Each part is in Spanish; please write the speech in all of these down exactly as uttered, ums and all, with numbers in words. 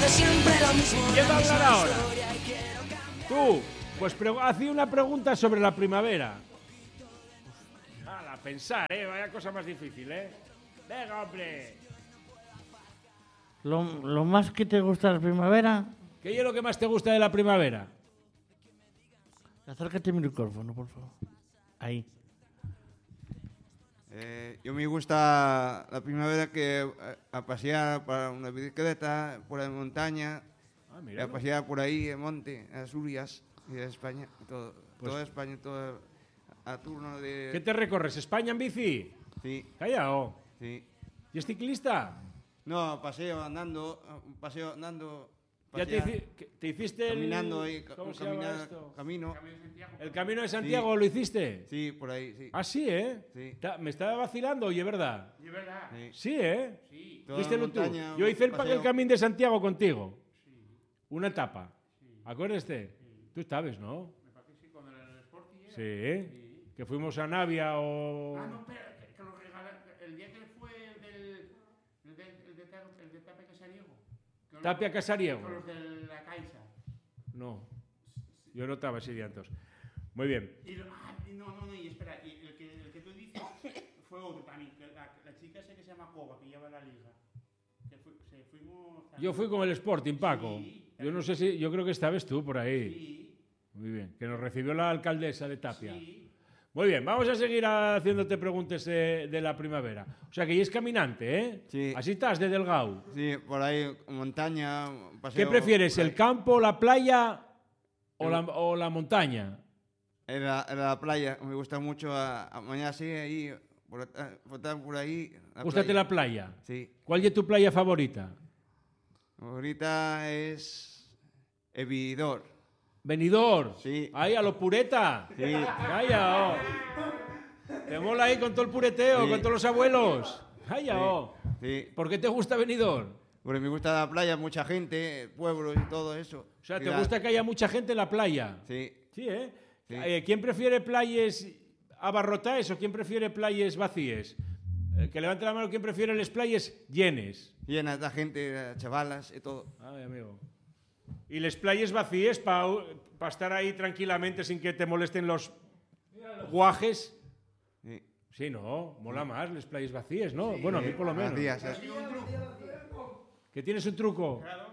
¿Quién va a hablar ahora? Tú, pues haz una pregunta sobre la primavera. A pensar, ¿eh? Vaya cosa más difícil, ¿eh? Venga, hombre. Lo, lo más que te gusta de la primavera... ¿Qué es lo que más te gusta de la primavera? Acércate al micrófono, por favor. Ahí. Eh, yo me gusta la primavera que a, a pasear para una bicicleta por la montaña, ah, mira, a pasear por ahí en monte, en Asturias y en España, todo, pues, toda España, toda a turno de... ¿Qué te recorres? ¿España en bici? Sí. Callao. Sí. ¿Y es ciclista? No, paseo andando, paseo andando. ¿Ya te, hici te hiciste el... Caminando ahí, ¿cómo se camina, llama esto? Camino. ¿El Camino de Santiago sí. lo hiciste? Sí, por ahí, sí. Ah, sí, ¿eh? Sí. Me estaba vacilando, oye, ¿verdad? ¿Y verdad? Sí, sí ¿eh? Sí. ¿Viste tú? Yo hice el, el Camino de Santiago contigo. Sí. Una etapa. Sí. ¿Acuérdate? Sí. Tú sabes, ¿no? Me parece que sí, cuando era en el Sporting. Sí. sí. Que fuimos a Navia o... Ah, no, espera, que, que lo regalaron. El día que fue el del... El de, el de, el de Tapia Casariego. Tapia Casariego. Con los de la Caixa. No. Yo no estaba ese día entonces. Muy bien. Y lo, ah, no, no, no, y espera, y el, que, el que tú dices fue otro también. La, la chica esa que se llama Coba, que lleva la liga. Que fui, se, fuimos yo fui con el Sporting, Paco. Sí, yo no sé si... Yo creo que estabas tú por ahí. Sí. Muy bien. Que nos recibió la alcaldesa de Tapia. Sí. Muy bien, vamos a seguir haciéndote preguntas de, de la primavera. O sea, que ya es caminante, ¿eh? Sí. Así estás, de delgado. Sí, por ahí, montaña, paseo. ¿Qué prefieres, el campo, la playa o la, o la montaña? En la, en la playa, me gusta mucho. A, a mañana sí, ahí, por, por, por ahí. La ¿Gústate playa. la playa? Sí. ¿Cuál es tu playa favorita? Ahorita es Evidor. Benidorm. Sí. Ahí, a lo pureta. Sí. Calla, oh. Te mola ahí con todo el pureteo, sí. Con todos los abuelos. Calla, sí. Oh. Sí. ¿Por qué te gusta Benidorm? Porque me gusta la playa, mucha gente, pueblos y todo eso. O sea, ¿te Ciudad. gusta que haya mucha gente en la playa? Sí. Sí, ¿eh? Sí. eh ¿Quién prefiere playas abarrotadas o quién prefiere playas vacías? Eh, que levante la mano, ¿quién prefiere las playas llenas? Llenas de gente, chavalas y todo. Ay, amigo. Y las playas vacías para pa estar ahí tranquilamente sin que te molesten los guajes. Sí. Sí, no, mola más las playas vacías, ¿no? Sí, bueno, a mí por lo menos. Vacías, ¿eh? ¿Que tienes un truco? Claro.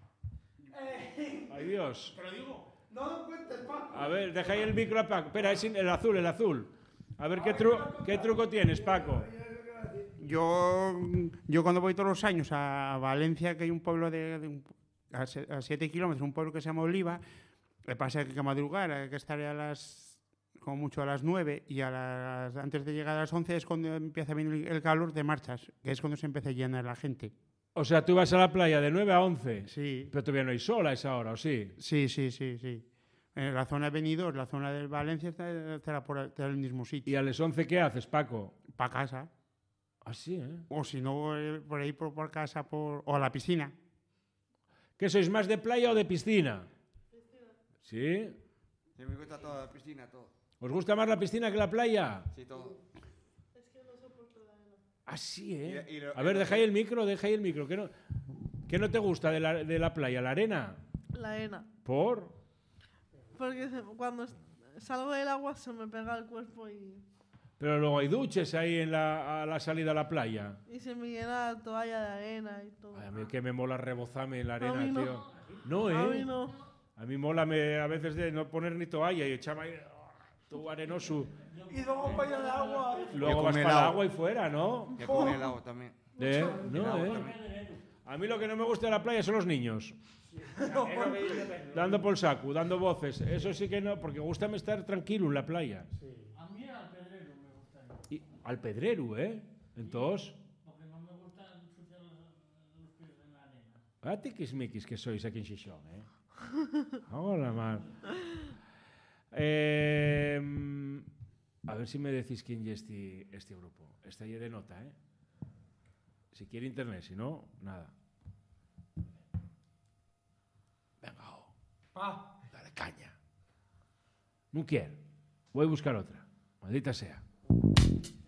Ay, Dios. Te lo digo. No lo cuentes, Paco. A ver, deja ahí el micro a Paco. Espera, es el azul, el azul. A ver, ¿qué, tru qué truco tienes, Paco? Yo, yo cuando voy todos los años a Valencia, que hay un pueblo de, de un, a siete kilómetros, un pueblo que se llama Oliva, me pasa que hay que madrugar, hay que estar a las, como mucho a las nueve, y a las, antes de llegar a las once es cuando empieza a venir el calor de marchas, que es cuando se empieza a llenar la gente. O sea, tú vas a la playa de nueve a once. Sí. Pero todavía no hay sol a esa hora, ¿o sí? Sí, sí, sí, sí. En la zona de Benidorm, la zona de Valencia, estará por está el mismo sitio. ¿Y a las once qué haces, Paco? Para casa. Ah, sí, ¿eh? O si no, por ahí por, por casa, por, o a la piscina. ¿Qué sois, más de playa o de piscina? Piscina. ¿Sí? Sí, me gusta toda la piscina, todo. ¿Os gusta más la piscina que la playa? Sí, todo. Es que no soporto la arena. Ah, sí, ¿eh? Y, y lo, a ver, deja ahí el micro, deja ahí el micro. ¿Qué no, qué no te gusta de la, de la playa? ¿La arena? La arena. ¿Por? Porque se, cuando salgo del agua se me pega el cuerpo y... Pero luego hay duches ahí en la, a la salida a la playa. Y se me llena la toalla de arena y todo. Ay, a mí que me mola rebozarme en la arena, A mí no. tío. No, ¿eh? A mí no. A mí mola me, a veces de no poner ni toalla y echarme ahí todo arenoso. Y luego para allá de agua. Luego vas para el agua y fuera, ¿no? Y con el agua también. ¿Eh? No, ¿eh? A mí lo que no me gusta de la playa son los niños. Dando por saco, dando voces. Eso sí que no, porque gusta estar tranquilo en la playa. A mí al pedrero me gusta. Y, al pedrero, ¿eh? Entonces... Porque no me gusta ensuciar los pies en la arena. A ti quismiquis que sois aquí en Xixón, ¿eh? Hola, mal. Eh, a ver si me decís quién es este, este grupo. Está ahí de nota, ¿eh? Si quiere internet, si no, nada. Venga, oh. Pa. Dale caña. No quiero. Voy a buscar otra. Maldita sea.